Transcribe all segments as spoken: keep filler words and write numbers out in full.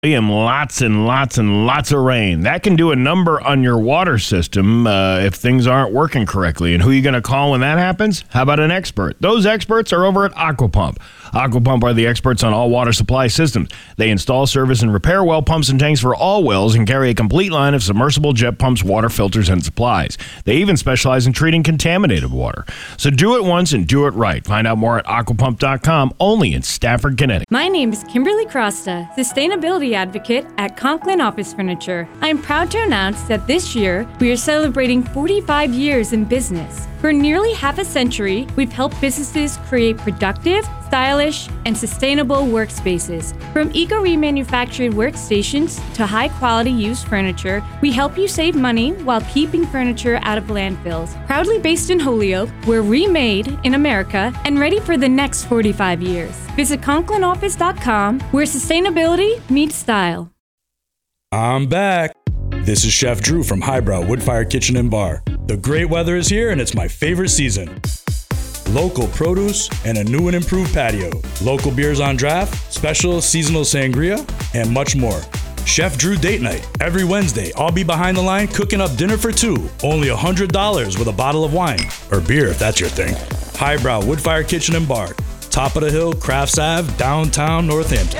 And lots and lots and lots of rain. That can do a number on your water system uh, if things aren't working correctly. And who are you going to call when that happens? How about an expert? Those experts are over at Aquapump. Aquapump are the experts on all water supply systems. They install, service, and repair well pumps and tanks for all wells and carry a complete line of submersible jet pumps, water filters, and supplies. They even specialize in treating contaminated water. So do it once and do it right. Find out more at aquapump dot com, only in Stafford, Connecticut. My name is Kimberly Crosta, sustainability advocate at Conklin Office Furniture. I am proud to announce that this year we are celebrating forty-five years in business. For nearly half a century, we've helped businesses create productive, stylish, and sustainable workspaces. From eco-remanufactured workstations to high-quality used furniture, we help you save money while keeping furniture out of landfills. Proudly based in Holyoke, we're remade in America and ready for the next forty-five years. Visit conklin office dot com, where sustainability meets style. I'm back. This is Chef Drew from Highbrow Woodfire Kitchen and Bar. The great weather is here and it's my favorite season. Local produce and a new and improved patio. Local beers on draft, special seasonal sangria, and much more. Chef Drew Date Night. Every Wednesday, I'll be behind the line cooking up dinner for two. Only one hundred dollars with a bottle of wine. Or beer if that's your thing. Highbrow Woodfire Kitchen and Bar. Top of the hill, Crafts Ave, downtown Northampton.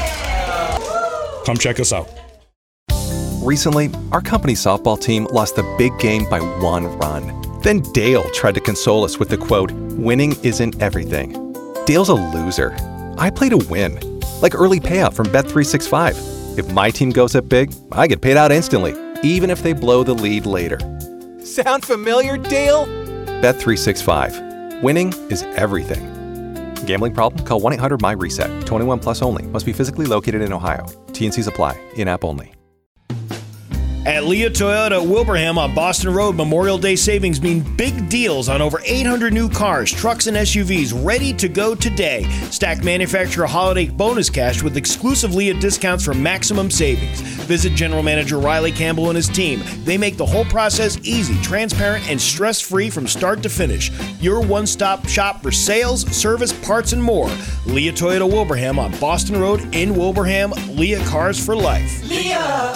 Come check us out. Recently, our company softball team lost the big game by one run. Then Dale tried to console us with the quote, "Winning isn't everything." Dale's a loser. I play to win. Like early payout from Bet three sixty-five. If my team goes up big, I get paid out instantly, even if they blow the lead later. Sound familiar, Dale? Bet three sixty-five. Winning is everything. Gambling problem? Call one eight hundred M Y reset. twenty-one plus only. Must be physically located in Ohio. T N Cs apply. In-app only. At Leah Toyota Wilbraham on Boston Road, Memorial Day savings mean big deals on over eight hundred new cars, trucks, and S U Vs ready to go today. Stack manufacturer holiday bonus cash with exclusive Leah discounts for maximum savings. Visit General Manager Riley Campbell and his team. They make the whole process easy, transparent, and stress-free from start to finish. Your one-stop shop for sales, service, parts, and more. Leah Toyota Wilbraham on Boston Road in Wilbraham. Leah Cars for Life. Leah!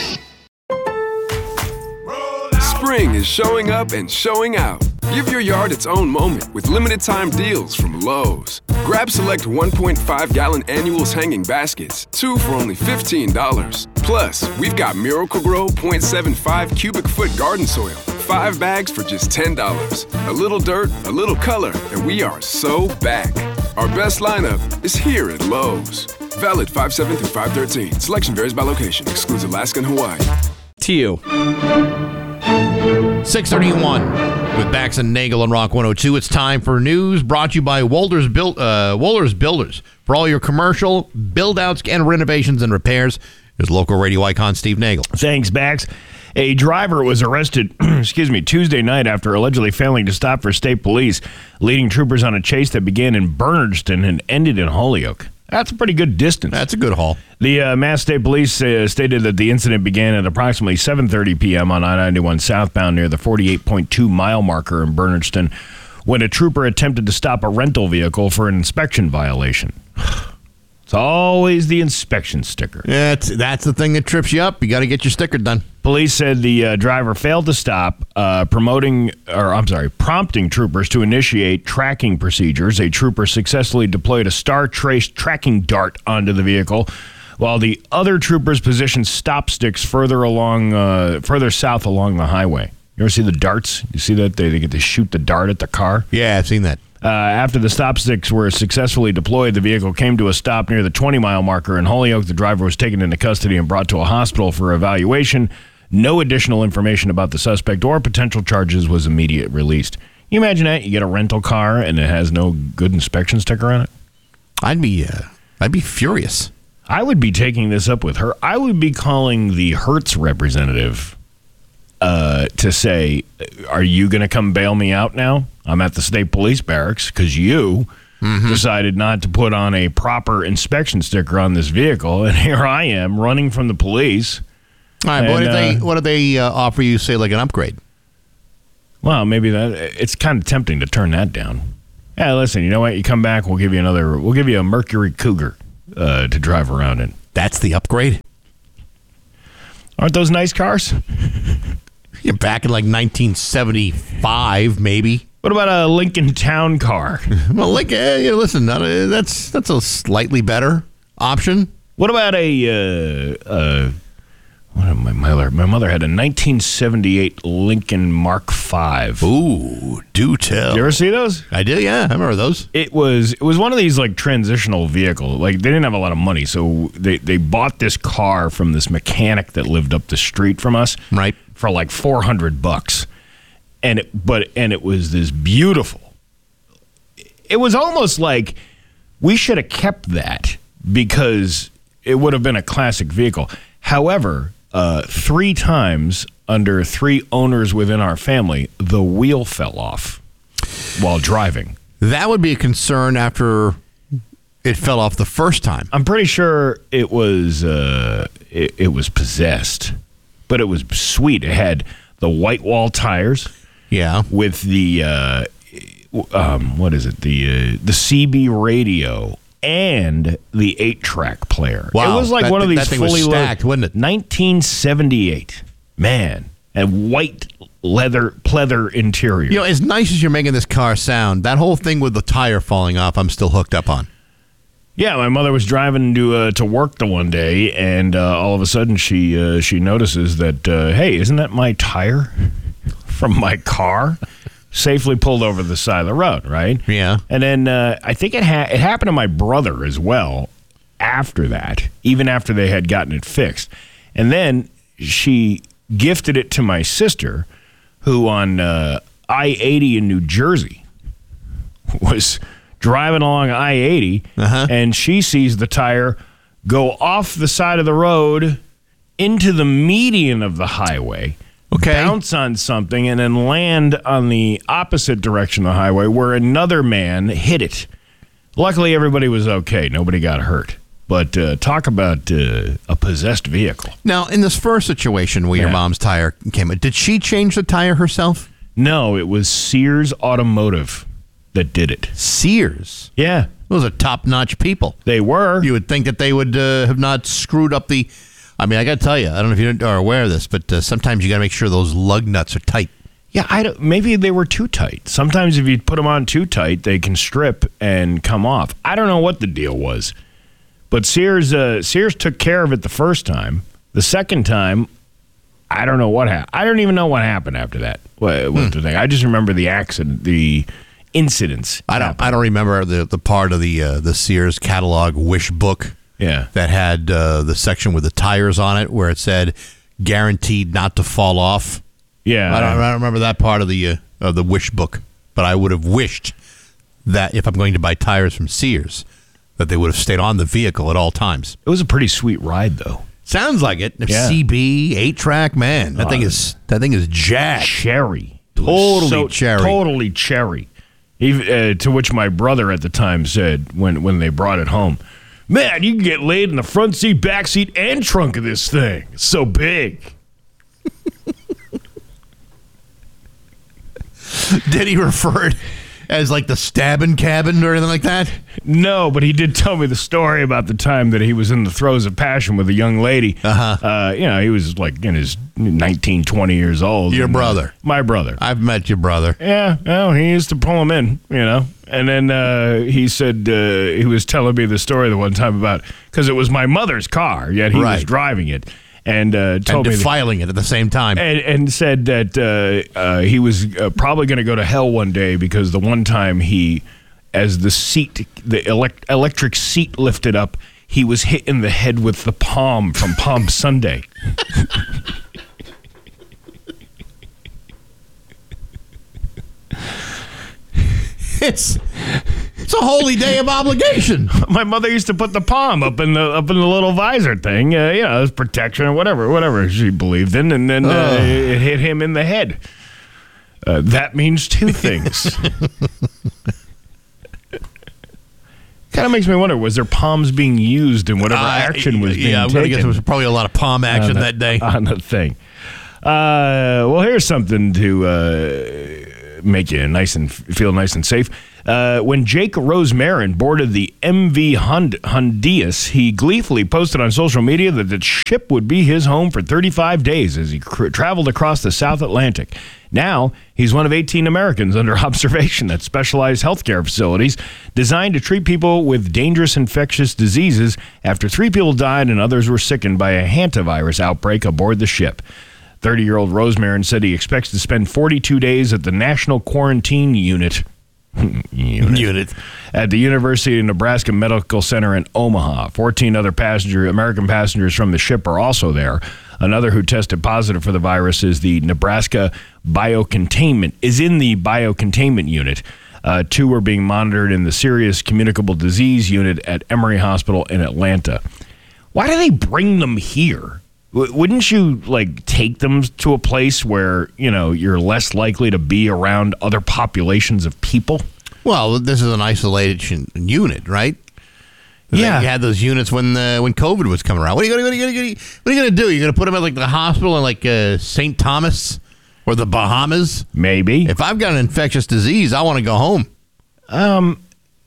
Spring is showing up and showing out. Give your yard its own moment with limited time deals from Lowe's. Grab select one point five gallon annuals hanging baskets, two for only fifteen dollars. Plus, we've got Miracle-Gro point seven five cubic foot garden soil, five bags for just ten dollars. A little dirt, a little color, and we are so back. Our best lineup is here at Lowe's. Valid five seven through five thirteen. Selection varies by location. Excludes Alaska and Hawaii. To you. six thirty-one with Bax and Nagel on Rock one oh two. It's time for news brought to you by Wohlers, Build, uh, Wohlers Builders. For all your commercial build-outs and renovations and repairs, there's local radio icon Steve Nagel. Thanks, Bax. A driver was arrested, excuse me, Tuesday night after allegedly failing to stop for state police, leading troopers on a chase that began in Bernardston and ended in Holyoke. That's a pretty good distance. That's a good haul. The uh, Mass State Police uh, stated that the incident began at approximately seven thirty p.m. on I ninety-one southbound near the forty-eight point two mile marker in Bernardston when a trooper attempted to stop a rental vehicle for an inspection violation. It's always the inspection sticker. Yeah, it's, that's the thing that trips you up. You got to get your sticker done. Police said the uh, driver failed to stop, uh, promoting, or I'm sorry, prompting troopers to initiate tracking procedures. A trooper successfully deployed a Star Trace tracking dart onto the vehicle, while the other troopers positioned stop sticks further along, uh, further south along the highway. You ever see the darts? You see that they, they get to shoot the dart at the car? Yeah, I've seen that. Uh, after the stop sticks were successfully deployed, the vehicle came to a stop near the twenty mile marker in Holyoke. The driver was taken into custody and brought to a hospital for evaluation. No additional information about the suspect or potential charges was immediately released. You imagine that? You get a rental car and it has no good inspection sticker on it? I'd be, uh, I'd be furious. I would be taking this up with her. I would be calling the Hertz representative uh, to say, are you going to come bail me out now? I'm at the state police barracks because you mm-hmm. decided not to put on a proper inspection sticker on this vehicle, and here I am running from the police. All right, and, but what if uh, they what if they uh, offer you, say, like an upgrade? Well, maybe that it's kind of tempting to turn that down. Yeah, listen, you know what? You come back, we'll give you another. We'll give you a Mercury Cougar uh, to drive around in. That's the upgrade? Aren't those nice cars? You're back in like nineteen seventy-five, maybe. What about a Lincoln Town car? Well, like, uh, you know, listen, uh, that's that's a slightly better option. What about a, uh, uh, what did my mother, my mother had a nineteen seventy-eight Lincoln Mark five. Ooh, do tell. Did you ever see those? I did, yeah. I remember those. It was it was one of these like transitional vehicle. Like they didn't have a lot of money, so they, they bought this car from this mechanic that lived up the street from us. Right. For like four hundred bucks. And it but and it was this beautiful. It was almost like we should have kept that because it would have been a classic vehicle. However, uh, three times under three owners within our family, the wheel fell off while driving. That would be a concern after it fell off the first time. I'm pretty sure it was uh, it, it was possessed, but it was sweet. It had the white wall tires, yeah, with the uh, um, what is it? The uh, the C B radio and the eight track player. Wow, it was like that, one of these that thing fully was stacked, loaded, wasn't it? nineteen seventy-eight, man, and white leather pleather interior. You know, as nice as you're making this car sound, that whole thing with the tire falling off, I'm still hooked up on. Yeah, my mother was driving to uh, to work the one day, and uh, all of a sudden she uh, she notices that uh, hey, isn't that my tire from my car? Safely pulled over the side of the road, right? Yeah. And then uh, I think it ha- it happened to my brother as well. After that, even after they had gotten it fixed, and then she gifted it to my sister, who on uh, I eighty in New Jersey was driving along I eighty, uh-huh. and she sees the tire go off the side of the road into the median of the highway, okay. bounce on something, and then land on the opposite direction of the highway where another man hit it. Luckily, everybody was okay. Nobody got hurt. But uh, talk about uh, a possessed vehicle. Now, in this first situation where Yeah. your mom's tire came in, did she change the tire herself? No, it was Sears Automotive that did it. Sears? Yeah, Those are top-notch people. they were. You would think that they would uh, have not screwed up the... I mean, I got to tell you, I don't know if you are aware of this, but uh, sometimes you got to make sure those lug nuts are tight. Yeah, I don't, maybe they were too tight. Sometimes if you put them on too tight, they can strip and come off. I don't know what the deal was. But Sears uh, Sears took care of it the first time. The second time, I don't know what happened. I don't even know what happened after that. What, what Hmm. the thing? I just remember the accident, the incidents. I don't. happened. I don't remember the the part of the uh, the Sears catalog wish book. Yeah. That had uh, the section with the tires on it, where it said "guaranteed not to fall off." Yeah. I don't, I don't remember that part of the uh, of the wish book, but I would have wished that if I'm going to buy tires from Sears, that they would have stayed on the vehicle at all times. It was a pretty sweet ride, though. Sounds like it. Yeah. C B eight track, man. That Uh, thing is that thing is jacked. Cherry. Totally So- cherry. Totally cherry. Even, uh, to which my brother at the time said when, when they brought it home, man, you can get laid in the front seat, back seat, and trunk of this thing. It's so big. Did he refer it as like the stabbing cabin or anything like that? No, but he did tell me the story about the time that he was in the throes of passion with a young lady. Uh-huh. Uh, you know, he was like in his nineteen, twenty years old. Your And, uh, brother. my brother. I've met your brother. Yeah, well, he used to pull him in, you know. And then uh, he said uh, he was telling me the story the one time about, because it was my mother's car, yet he was Right. driving it. And uh, told And me that- defiling it at the same time. and, and said that uh, uh, he was uh, probably going to go to hell one day because the one time he, as the seat, the elect- electric seat lifted up, he was hit in the head with the palm from Palm Sunday. It's it's a holy day of obligation. My mother used to put the palm up in the up in the little visor thing, uh, you know, as protection or whatever, whatever she believed in, and then uh, Ugh. it hit him in the head. Uh, that means two things. Kind of makes me wonder: was there palms being used in whatever Uh, action was being yeah, I'm taken? gonna guess there was probably a lot of palm action on the- that day. on the thing. Uh, well, here's something to uh, make you nice and feel nice and safe. Uh, when Jake Rosemarin boarded the M V Hund- Hondias, he gleefully posted on social media that the ship would be his home for thirty-five days as he cr- traveled across the South Atlantic. Now, he's one of eighteen Americans under observation at specialized healthcare facilities designed to treat people with dangerous infectious diseases after three people died and others were sickened by a hantavirus outbreak aboard the ship. thirty-year-old Rosemarin said he expects to spend forty-two days at the National Quarantine Unit. Unit. Unit. At the University of Nebraska Medical Center in Omaha. fourteen other passenger American passengers from the ship are also there. Another who tested positive for the virus is the Nebraska Biocontainment, is in the Biocontainment Unit. Uh, two are being monitored in the Serious Communicable Disease Unit at Emory Hospital in Atlanta. Why do they bring them here? W- wouldn't you, like, take them to a place where, you know, you're less likely to be around other populations of people? Well, this is an isolation unit, right? Yeah. You had those units when uh, when COVID was coming around. What are you going to What are you going to do? You're going to put them at like the hospital in like uh, Saint Thomas or the Bahamas? Maybe. If I've got an infectious disease, I want to go home. Um,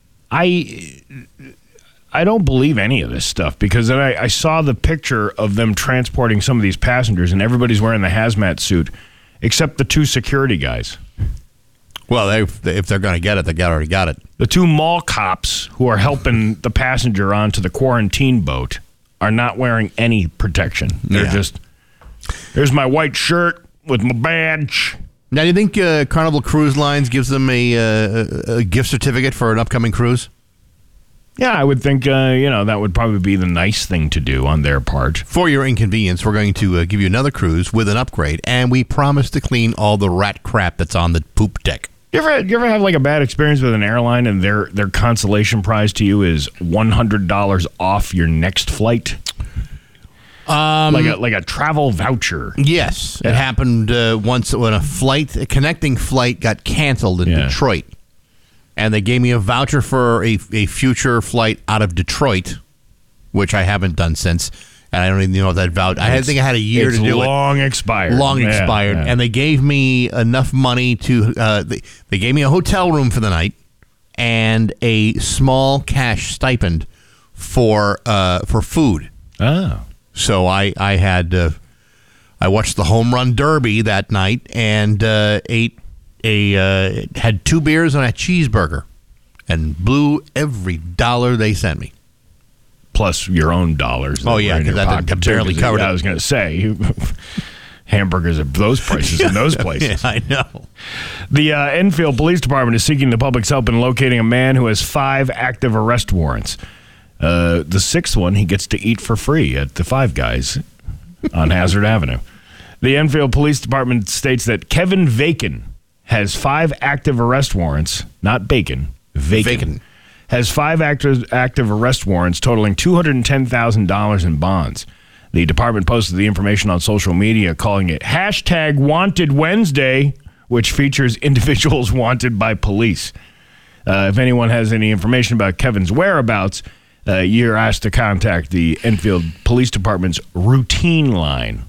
I I don't believe any of this stuff because then I, I saw the picture of them transporting some of these passengers and everybody's wearing the hazmat suit except the two security guys. Well, they, if they're going to get it, they got already got it. The two mall cops who are helping the passenger onto the quarantine boat are not wearing any protection. They're Yeah. just, here's my white shirt with my badge. Now, do you think uh, Carnival Cruise Lines gives them a, uh, a gift certificate for an upcoming cruise? Yeah, I would think, uh, you know, that would probably be the nice thing to do on their part. For your inconvenience, we're going to uh, give you another cruise with an upgrade, and we promise to clean all the rat crap that's on the poop deck. You ever, you ever have like a bad experience with an airline and their, their consolation prize to you is one hundred dollars off your next flight? Um, like a like a travel voucher. Yes, it happened uh, once when a flight, a connecting flight, got canceled in Yeah. Detroit, and they gave me a voucher for a, a future flight out of Detroit, which I haven't done since, and I don't even know if that voucher. I think I had a year it's to do it. long expired. Long Yeah, expired, yeah. and they gave me enough money to. Uh, they, they gave me a hotel room for the night and a small cash stipend for uh, for food. Oh. So I I had uh, I watched the Home Run Derby that night and uh, ate a uh, had two beers and a cheeseburger and blew every dollar they sent me. Plus your own dollars. that Oh, yeah, were in your 'cause that pocket, too, barely 'cause covered I it. was going to say, you, hamburgers at those prices in those places. Yeah, I know. The uh, Enfield Police Department is seeking the public's help in locating a man who has five active arrest warrants. Uh, the sixth one he gets to eat for free at the Five Guys on Hazard Avenue. The Enfield Police Department states that Kevin Vacan has five active arrest warrants, not bacon, Vacan, Vacan. has five active, active arrest warrants totaling two hundred ten thousand dollars in bonds. The department posted the information on social media, calling it hashtag Wanted Wednesday, which features individuals wanted by police. Uh, if anyone has any information about Kevin's whereabouts, uh, you're asked to contact the Enfield Police Department's routine line.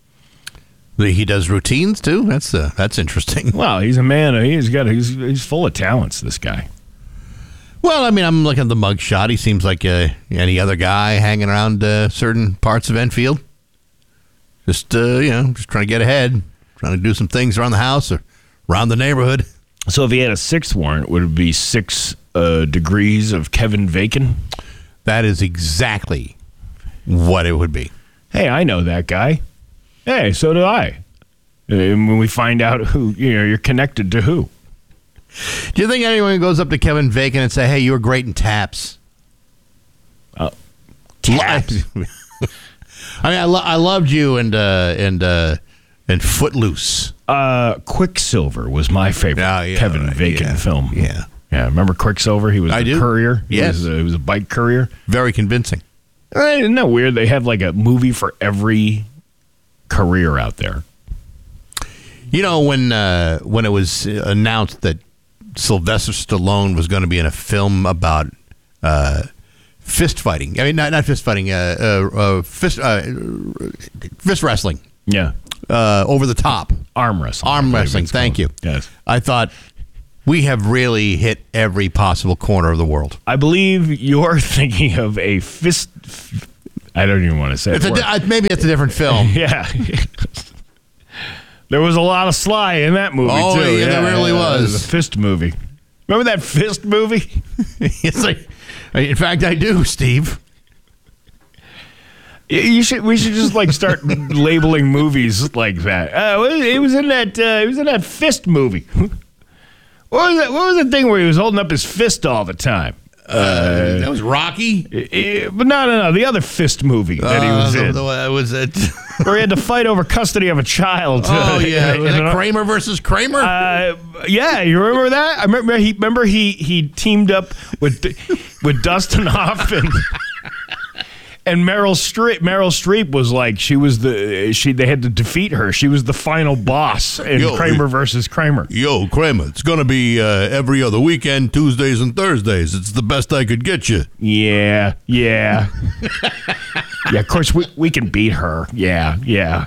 He does routines too. That's uh, that's interesting. Well, he's a man. He's got. He's he's full of talents. This guy. Well, I mean, I'm looking at the mug shot. He seems like uh, any other guy hanging around uh, certain parts of Enfield. Just uh, you know, just trying to get ahead, trying to do some things around the house or around the neighborhood. So if he had a sixth warrant, would it be six uh, degrees of Kevin Vacan? That is exactly what it would be. Hey, I know that guy. Hey, so do I. And when we find out who, you know, you're connected to who. Do you think anyone goes up to Kevin Vacan and say, "Hey, you were great in taps"? Uh, taps? I mean, I, lo- I loved you and uh, and uh, and Footloose. Uh, Quicksilver was my favorite Oh, yeah, Kevin right, Vacan yeah, film. yeah. Yeah, remember Quicksilver? He was I the do. courier. He Yes. Was a, he was a bike courier. Very convincing. Eh, Isn't that weird? They have like a movie for every career out there. You know, when uh, when it was announced that Sylvester Stallone was going to be in a film about uh, fist fighting. I mean, not not fist fighting, uh, uh, uh, fist uh, fist wrestling. Yeah. Uh, over the top Arm wrestling. arm I believe wrestling. it's Thank called. you. Yes. I thought We have really hit every possible corner of the world. I believe you're thinking of a fist. I don't even want to say it's it. A, maybe it's a different film. Yeah. There was a lot of Sly in that movie, oh, too. Oh, yeah, there really yeah, was. It was a Fist movie. Remember that Fist movie? It's like, in fact, I do, Steve. You should. We should just like start labeling movies like that. Uh, it was in that. Uh, it was in that Fist movie. What was that? What was the thing where he was holding up his fist all the time? Uh, that was Rocky. Uh, but no, no, no. The other Fist movie that he was uh, in. The, the, was it? Where he had to fight over custody of a child. Oh yeah, was that Kramer versus Kramer? Uh, yeah, you remember that? I remember he. Remember he he teamed up with with Dustin Hoffman. And Meryl Streep, Meryl Streep was like she was the she. They had to defeat her. She was the final boss in Yo, Kramer versus Kramer. Yo, Kramer, it's gonna be uh, every other weekend, Tuesdays and Thursdays. It's the best I could get you. Yeah, yeah, yeah. Of course, we we can beat her. Yeah, yeah.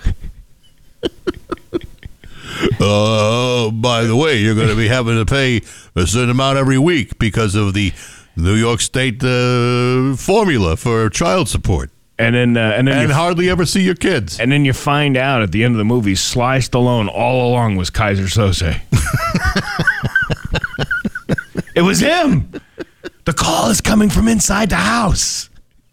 Uh, by the way, you're gonna be having to pay a certain amount every week because of the New York State uh, formula for child support. And then, uh, and then and you hardly ever see your kids. And then you find out at the end of the movie, Sly Stallone all along was Kaiser Sose. It was him. The call is coming from inside the house.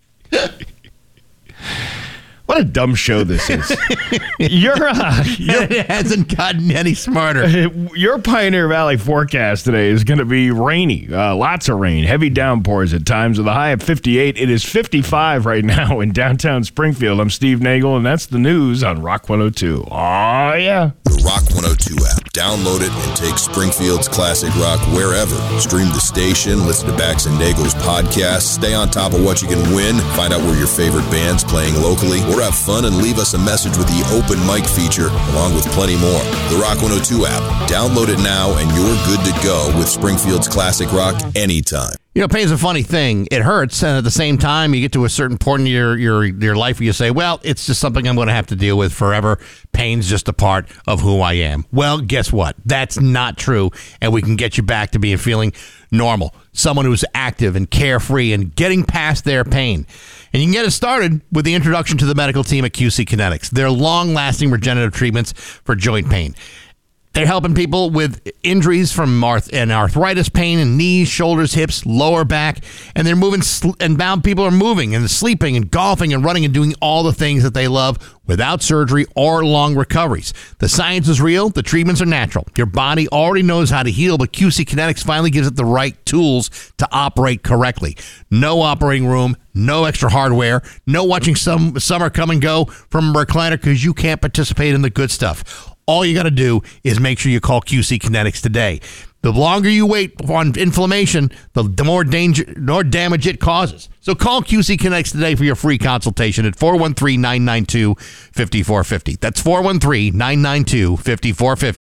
What a dumb show this is. You're, uh, you're, it hasn't gotten any smarter. Your Pioneer Valley forecast today is going to be rainy. Uh, lots of rain, heavy downpours at times with a high of fifty-eight. It is fifty-five right now in downtown Springfield. I'm Steve Nagel, and that's the news on Rock one oh two. Aw, yeah. The Rock one oh two app. Download it and take Springfield's classic rock wherever. Stream the station, listen to Bax and Nagel's podcast, stay on top of what you can win, find out where your favorite band's playing locally, or have fun and leave us a message with the open mic feature, along with plenty more. The Rock one oh two app. Download it now and you're good to go with Springfield's classic rock anytime. You know, pain's a funny thing. It hurts, and at the same time, you get to a certain point in your your your life where you say, well, it's just something I'm going to have to deal with forever. Pain's just a part of who I am. Well, guess what? That's not true, and we can get you back to being feeling normal. Someone who's active and carefree and getting past their pain. And you can get it started with the introduction to the medical team at Q C Kinetics. Their long-lasting regenerative treatments for joint pain. They're helping people with injuries from arth- and arthritis pain in knees, shoulders, hips, lower back, and they're moving, sl- and bound people are moving and sleeping and golfing and running and doing all the things that they love without surgery or long recoveries. The science is real. The treatments are natural. Your body already knows how to heal, but Q C Kinetics finally gives it the right tools to operate correctly. No operating room, no extra hardware, no watching some summer come and go from a recliner because you can't participate in the good stuff. All you got to do is make sure you call Q C Kinetics today. The longer you wait on inflammation, the, the more danger, more damage it causes. So call Q C Kinetics today for your free consultation at four one three, nine nine two, five four five zero. That's four one three, nine nine two, five four five